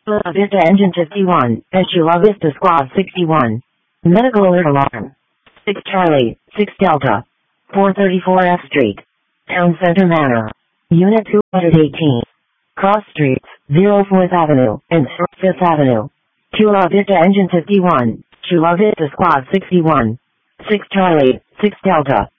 Chula Vista Engine 51, and Chula Vista Squad 61. Medical alert alarm. 6 Charlie, 6 Delta. 434 F Street. Town Center Manor. Unit 218. Cross Streets, 04th Avenue, and 5th Avenue. Chula Vista Engine 51, Chula Vista Squad 61. 6 Charlie, 6 Delta.